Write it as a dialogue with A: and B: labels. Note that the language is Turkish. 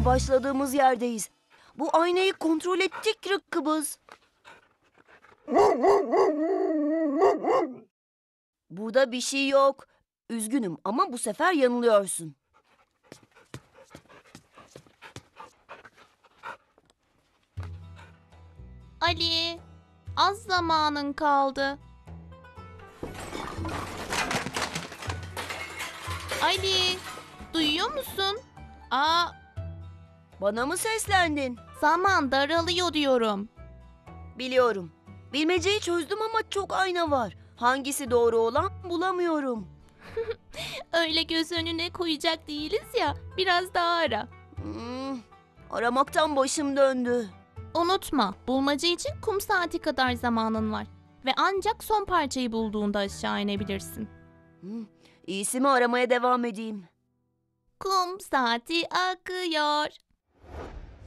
A: Yine başladığımız yerdeyiz. Bu aynayı kontrol ettik Rıkkıbız. Burada bir şey yok. Üzgünüm ama bu sefer yanılıyorsun.
B: Ali, az zamanın kaldı. Ali, duyuyor musun?
A: Bana mı seslendin?
B: Zaman daralıyor diyorum.
A: Biliyorum. Bilmeceyi çözdüm ama çok ayna var. Hangisi doğru olan bulamıyorum.
B: Öyle göz önüne koyacak değiliz ya, biraz daha ara.
A: Aramaktan başım döndü.
B: Unutma, bulmaca için kum saati kadar zamanın var. Ve ancak son parçayı bulduğunda aşağı inebilirsin.
A: İyisi mi aramaya devam edeyim?
B: Kum saati akıyor.